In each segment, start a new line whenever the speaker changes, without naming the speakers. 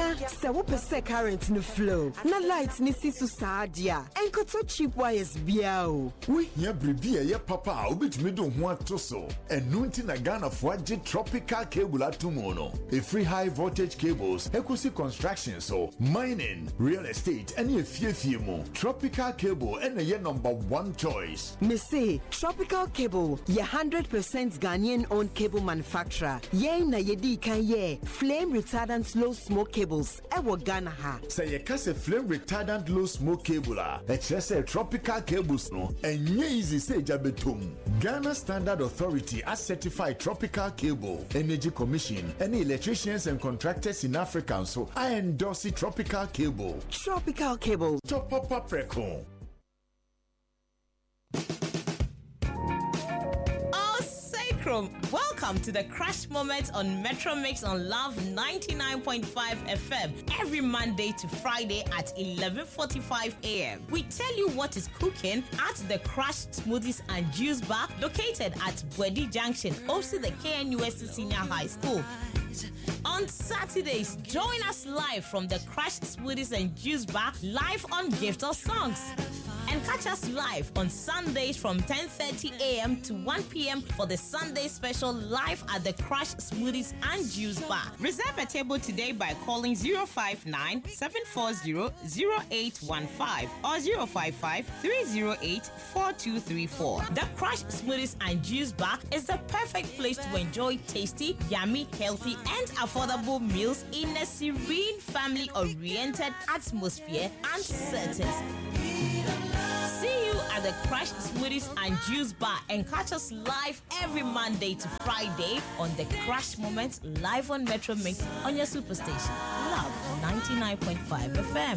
Na se wo pese current no flow. Na light ni sisu saadia. Enkoto cheap wires bia o.
We here bribi ye papa obetumi do ho ato so. Enu nti na Ghana fo age tropical cable atomo. A free high voltage cables, equity construction so, mining, real estate, any fie mo. Tropical cable and a number one choice.
Me say Tropical Cable, ye 100% Ghanaian owned cable manufacturer. Ye na yedi kan ye flame retardant low smoke cables. Ewo Ghana ha.
Say ye kase flame retardant low smoke cable say tropical cables no. Enye easy say jabetum. Ghana Standard Authority has certified tropical cable. Energy Commission, any electricians and contractors in Africa so I endorse tropical cable.
Tropical Cable.
Top up preco.
Welcome to the Crash Moment on Metro Mix on Love 99.5 FM every Monday to Friday at 11:45 a.m. We tell you what is cooking at the Crash Smoothies and Juice Bar located at Bwedi Junction, opposite the KNUST Senior High School. On Saturdays, join us live from the Crash Smoothies and Juice Bar live on Gift of Songs. And catch us live on Sundays from 10:30 a.m. to 1 p.m. for the Sunday special live at the Crash Smoothies and Juice Bar. Reserve a table today by calling 059-740-0815 or 055-308-4234. The Crash Smoothies and Juice Bar is the perfect place to enjoy tasty, yummy, healthy, and affordable meals in a serene, family-oriented atmosphere and settings. See you at the Crash Smoothies and Juice Bar and catch us live every Monday to Friday on the Crash Moment live on Metro Mix on your superstation. Love 99.5 FM.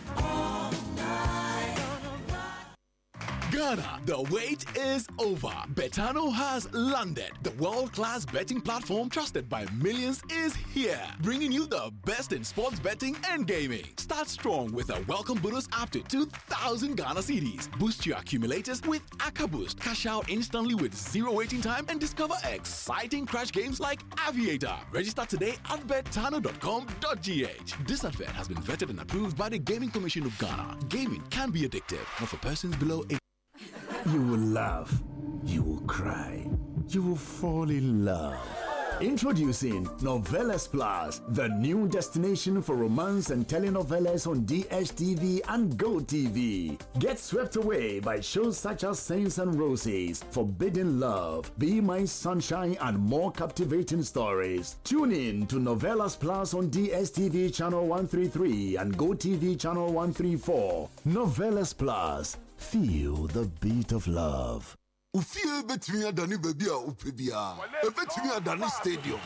Ghana, the wait is over. Betano has landed. The world-class betting platform trusted by millions is here, bringing you the best in sports betting and gaming. Start strong with a welcome bonus up to 2,000 Ghana cedis. Boost your accumulators with Aka Boost. Cash out instantly with zero waiting time and discover exciting crash games like Aviator. Register today at betano.com.gh. This advert has been vetted and approved by the Gaming Commission of Ghana. Gaming can be addictive, not for persons below 18.
You will laugh, you will cry, you will fall in love. Introducing Novelas Plus, the new destination for romance and telenovelas on DSTV and GoTV. Get swept away by shows such as Saints and Roses, Forbidden Love, Be My Sunshine, and more captivating stories. Tune in to Novelas Plus on DSTV channel 133 and GoTV channel 134. Novelas Plus. Feel the beat of love.
Ufie betumi adani baby a upebia. Betumi adani stadium.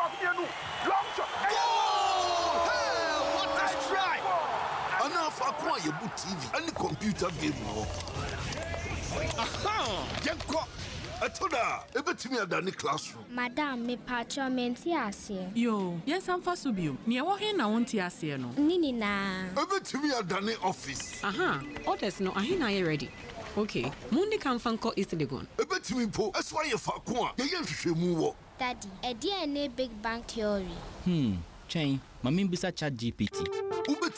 Hey, what a strike! Enough akwa yebu TV and computer game no. Aha! Yenko. Atoda, betumi adani classroom.
Madam, me patcho menti ase.
Yo, yes am fa so bio. Ne wo he na wonti ase no.
Nini na.
Betumi adani office.
Aha, orders no ahina ye ready. Okay, Mundi can fanko is the gun.
Betumi po, aswa ye fa ko a, ye hwehwemu wo.
Daddy, e dia na Big Bang Theory.
Chain, mami bisa chat GPT.